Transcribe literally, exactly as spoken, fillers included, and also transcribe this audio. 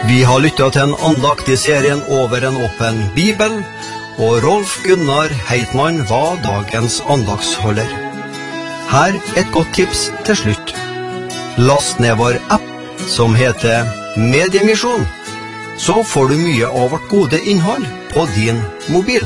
Vi har lyttet til en andakt i serien Over en åpen bibel, og Rolf Gunnar Heitmann var dagens andaktsholder. Her et godt tips til slutt. Last ned vår app som heter Mediemisjon, så får du mye av vårt gode innhold på din mobil.